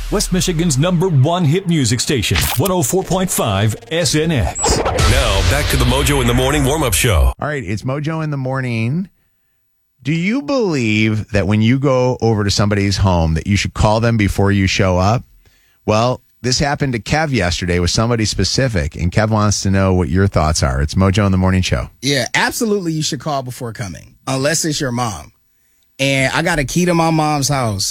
West Michigan's #1 hit music station, 104.5 SNX. Now, back to the Mojo in the Morning warm-up show. All right, it's Mojo in the Morning. Do you believe that when you go over to somebody's home that you should call them before you show up? Well, this happened to Kev yesterday with somebody specific, and Kev wants to know what your thoughts are. It's Mojo in the Morning show. Yeah, absolutely you should call before coming, unless it's your mom. And I got a key to my mom's house,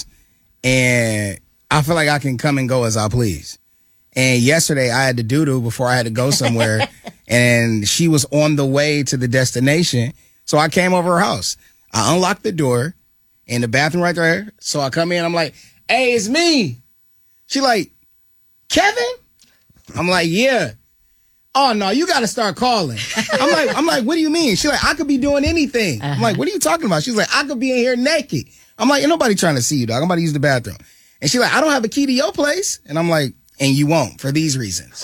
and I feel like I can come and go as I please. And yesterday I had to doo-doo before I had to go somewhere, and she was on the way to the destination, so I came over her house. I unlocked the door in the bathroom right there. So I come in. I'm like, hey, it's me. She like, Kevin? I'm like, yeah. Oh, no, you got to start calling. I'm like, what do you mean? She's like, I could be doing anything. I'm like, what are you talking about? She's like, I could be in here naked. I'm like, ain't nobody trying to see you, dog. I'm about to use the bathroom. And she's like, I don't have a key to your place. And I'm like, and you won't for these reasons.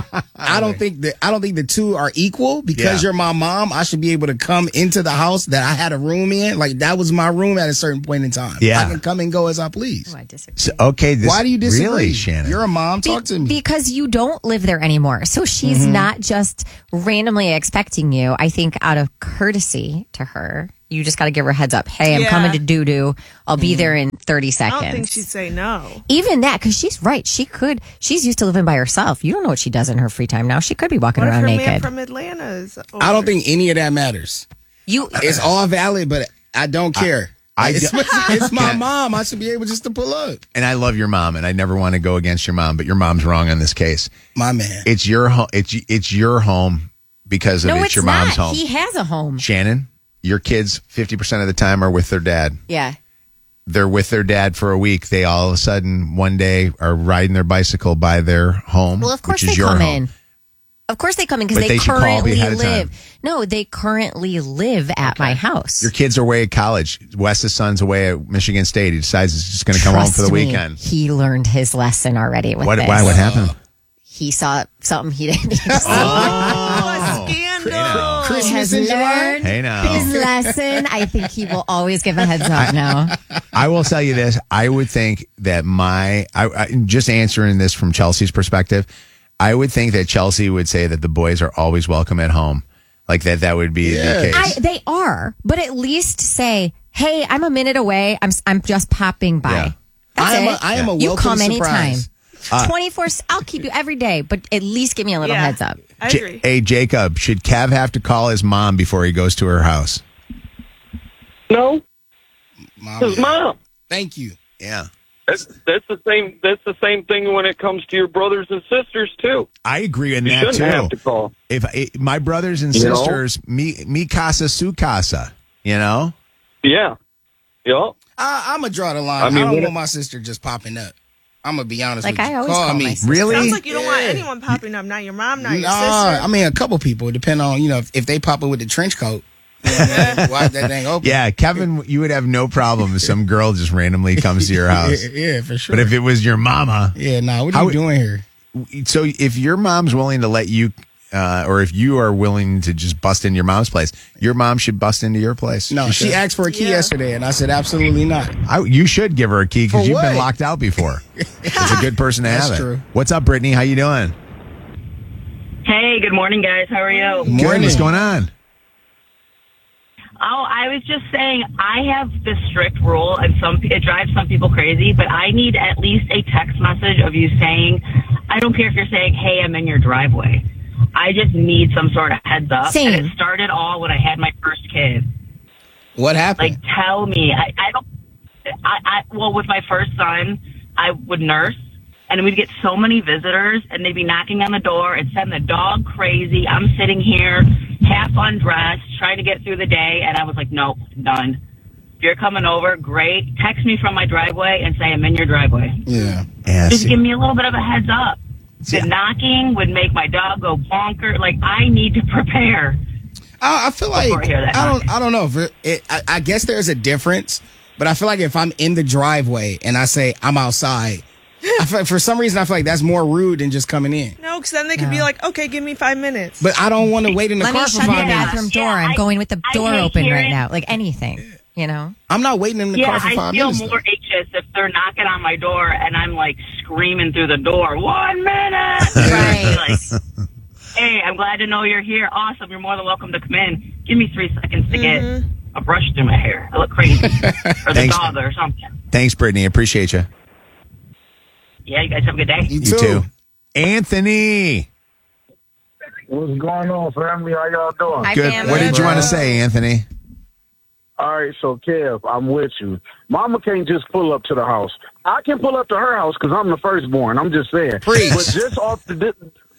I don't think the two are equal. Because you're my mom, I should be able to come into the house that I had a room in. Like, that was my room at a certain point in time. Yeah. I can come and go as I please. Oh, I disagree. So, okay, Why do you disagree? Really, Shannon? You're a mom. Talk to me. Because you don't live there anymore. So she's not just randomly expecting you. I think out of courtesy to her, you just got to give her a heads up. Hey, I'm coming to doo-doo. I'll be there in 30 seconds. I don't think she'd say no. Even that, because she's right. She's used to living by herself. You don't know what she does in her free time now. She could be walking What if around her man naked. from Atlanta is over? I don't think any of that matters. It's all valid, but I don't care. It's my mom. I should be able just to pull up. And I love your mom, and I never want to go against your mom, but your mom's wrong on this case. My man. It's your home. It's your home because of it's your mom's home. He has a home. Shannon, your kids 50% of the time are with their dad. Yeah. They're with their dad for a week. They all of a sudden one day are riding their bicycle by their home. Well, of course which is they your come home. in. Of course they come in because But they should call currently ahead of time. live. No, they currently live at my house. Your kids are away at college. Wes's son's away at Michigan State. He decides he's just going to come home for the Trust me, weekend. He learned his lesson already with this. What happened? He saw something he didn't need to see. Oh, a scandal. Christmas Has in July? learned Hey, now. his lesson. I think he will always give a heads up now. I will tell you this. I would think that just answering this from Chelsea's perspective, I would think that Chelsea would say that the boys are always welcome at home. Like that would be the case. They are, but at least say, hey, I'm a minute away. I'm just popping by. Yeah. That's I am a You welcome come anytime. surprise. 24, I'll keep you every day, but at least give me a little heads up. I agree. Hey, Jacob, should Kev have to call his mom before he goes to her house? No, Mom. his mom. Thank you. Yeah. That's the same. That's the same thing when it comes to your brothers and sisters too. I agree in You that shouldn't too. have to call. If my brothers and You know? sisters, mi casa su casa, you know? Yeah. Yep. I'm going to draw the line. I I, mean, don't what- want my sister just popping up. I'm going to be honest Like with you. I always Call call me. my sister. Really? Sounds like you don't want Yeah. anyone popping up. Not your mom, not your Nah, sister. I mean, a couple people, depending on, if they pop up with the trench coat. Why that thing open? Yeah, Kevin, you would have no problem if some girl just randomly comes to your house. Yeah, for sure. But if it was your mama, Yeah, what are you doing here? so if your mom's willing to let you, or if you are willing to just bust into your mom's place, your mom should bust into your place. No, she asked for a key yesterday, and I said absolutely not. You should give her a key because For you've been what? locked out before. It's a good person to have That's it. true. What's up, Brittany? How you doing? Hey, good morning, guys. How are you? Good. What's going on? Oh, I was just saying, I have this strict rule, and it drives some people crazy, but I need at least a text message of you saying, I don't care if you're saying, hey, I'm in your driveway. I just need some sort of heads up. Same. And it started all when I had my first kid. What happened? Like, tell me. Well, with my first son, I would nurse, and we'd get so many visitors, and they'd be knocking on the door and send the dog crazy. I'm sitting here, half undressed, trying to get through the day, and I was like, nope, done. If you're coming over, great. Text me from my driveway and say I'm in your driveway. Yeah. Just give me a little bit of a heads up. The knocking would make my dog go bonker. Like, I need to prepare. I feel like Before I hear that I don't know if I guess there's a difference, but I feel like if I'm in the driveway and I say I'm outside, for some reason I feel like that's more rude than just coming in. No, because then they could be like, okay, give me 5 minutes. But I don't want to wait in the Let car me for shut the 5 minutes. bathroom door. Yeah, I'm going with the I door hate open right hearing- now. Like anything. you know? I'm not waiting in the car for 5 I feel minutes. more anxious if they're knocking on my door and I'm like screaming through the door, 1 minute! Right. Like, hey, I'm glad to know you're here. Awesome. You're more than welcome to come in. Give me 3 seconds to get a brush through my hair. I look crazy. Or the Thanks. dog or something. Thanks, Brittany. Appreciate you. Yeah, you guys have a good day. You You too. Anthony. What's going on, family? How y'all doing? Hi, Good. family. What did you want to say, Anthony? All right, so Kev, I'm with you. Mama can't just pull up to the house. I can pull up to her house because I'm the firstborn. I'm just saying. Preach. But just off the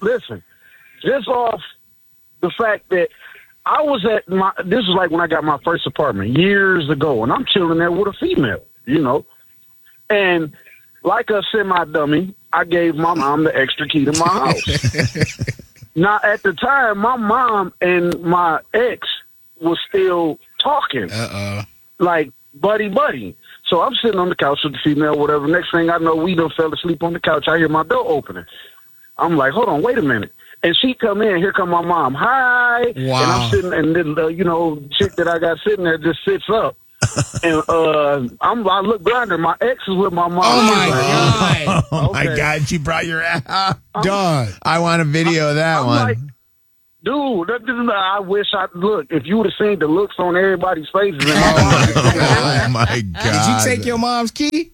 just off the fact that I was at this is like when I got my first apartment years ago, and I'm chilling there with a female, you know, and like a semi-dummy, I gave my mom the extra key to my house. Now, at the time, my mom and my ex was still talking. Like, buddy. So I'm sitting on the couch with the female, whatever. Next thing I know, we done fell asleep on the couch. I hear my door opening. I'm like, hold on, wait a minute. And she come in. Here come my mom. Hi. Wow. And I'm sitting, and then, chick that I got sitting there just sits up. And I look behind her. My ex is with my mom. Oh, my She's like, God. Oh, my Okay. God. She brought your ass. Dog. I want a video of that I'm one. like, dude, I wish look, if you would have seen the looks on everybody's faces. And Oh, my God. Did you take your mom's key?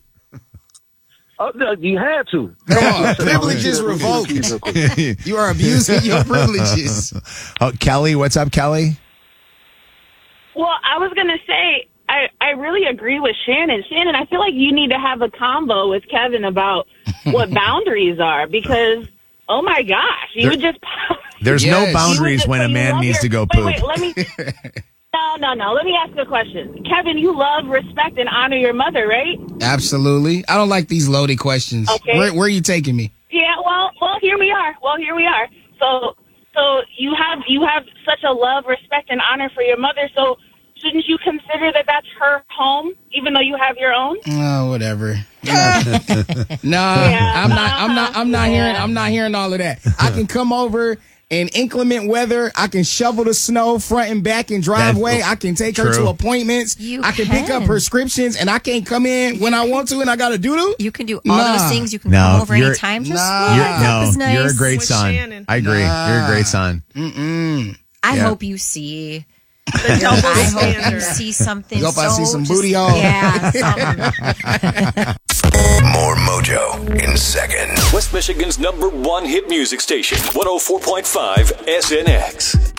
you had to. Come on. Privileges revoked. You are abusing your privileges. Oh, Kelly, what's up, Kelly? Well, I was going to say, I really agree with Shannon. Shannon, I feel like you need to have a convo with Kevin about what boundaries are because, oh my gosh, you would just... There's Yes. no boundaries when a man needs to go poop. Wait, let me... No. Let me ask you a question. Kevin, you love, respect, and honor your mother, right? Absolutely. I don't like these loaded questions. Okay. Where are you taking me? Yeah, well, here we are. So you have such a love, respect, and honor for your mother. So shouldn't you consider that that's her home, even though you have your own? Oh, whatever. I'm not hearing all of that. I can come over in inclement weather. I can shovel the snow front and back and driveway. I can take her True. to appointments. I can pick up can. prescriptions, and I can't come in when I want to, and I got to do. You can do all Nah. those things. You can No, come over you're- anytime. Just Nah. look, that was nice. You're a great With son. Shannon. I agree. You're a great son. I Yeah. hope you see. The double I hope you standard. see something. Hope I so see some just- booty hole. Yeah, something. More Mojo in seconds. West Michigan's #1 hit music station, 104.5 SNX.